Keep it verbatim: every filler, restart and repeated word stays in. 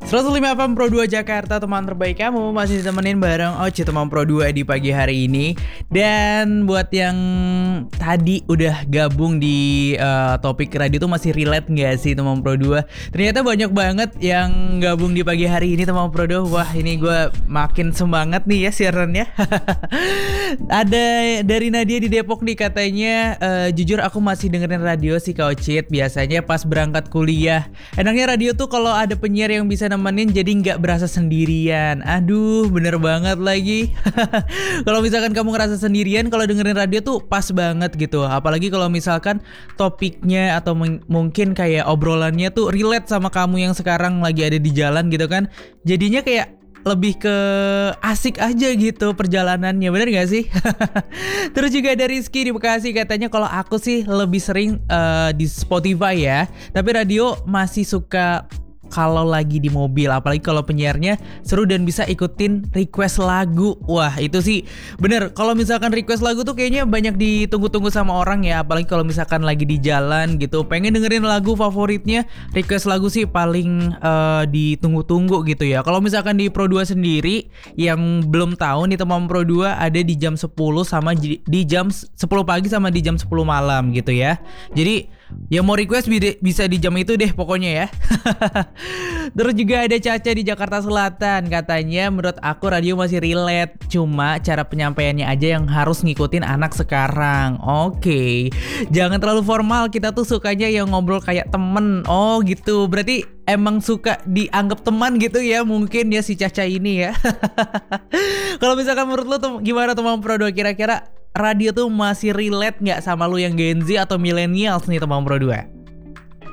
seratus lima F M Pro dua Jakarta, teman terbaik kamu. Masih ditemenin bareng Oce teman Pro dua di pagi hari ini. Dan buat yang tadi udah gabung di uh, topik radio tuh masih relate gak sih teman Pro dua? Ternyata banyak banget yang gabung di pagi hari ini teman Pro dua. Wah, ini gue makin semangat nih ya siarannya. Ada dari Nadia di Depok nih, katanya uh, jujur aku masih dengerin radio sih Kak Ocit, biasanya pas berangkat kuliah. Enaknya radio tuh kalau ada penyiar yang bisa nemenin, jadi nggak berasa sendirian. Aduh, bener banget lagi. Kalau misalkan kamu ngerasa sendirian, kalau dengerin radio tuh pas banget gitu. Apalagi kalau misalkan topiknya atau m- mungkin kayak obrolannya tuh relate sama kamu yang sekarang lagi ada di jalan gitu kan. Jadinya kayak lebih ke asik aja gitu perjalanannya, bener gak sih? Terus juga ada Rizky di Bekasi, katanya kalau aku sih lebih sering uh, di Spotify ya, tapi radio masih suka kalau lagi di mobil, apalagi kalau penyiarnya seru dan bisa ikutin request lagu. Wah, itu sih bener, kalau misalkan request lagu tuh kayaknya banyak ditunggu-tunggu sama orang ya. Apalagi kalau misalkan lagi di jalan gitu, pengen dengerin lagu favoritnya, request lagu sih paling uh, ditunggu-tunggu gitu ya. Kalau misalkan di Pro dua sendiri, yang belum tahu nih teman Pro dua, ada di jam sepuluh sama di jam sepuluh pagi sama di jam sepuluh malam gitu ya. Jadi yang mau request bisa di jam itu deh pokoknya ya. Terus juga ada Caca di Jakarta Selatan, katanya menurut aku radio masih relate, cuma cara penyampaiannya aja yang harus ngikutin anak sekarang. Oke, jangan terlalu formal, kita tuh sukanya yang ngobrol kayak temen. Oh gitu, berarti emang suka dianggap teman gitu ya mungkin ya si Caca ini ya. Kalau misalkan menurut lu tuh gimana teman Pro dua, kira-kira radio tuh masih relate gak sama lu yang Gen Z atau millennials nih teman Pro dua?